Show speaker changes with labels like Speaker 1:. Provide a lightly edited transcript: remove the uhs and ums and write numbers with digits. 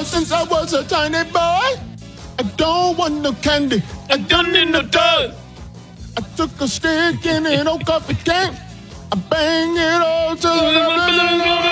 Speaker 1: since I was a tiny boy. I don't want no candy. I don't need no toy. I took a stick in an old coffee can. I bang it all to the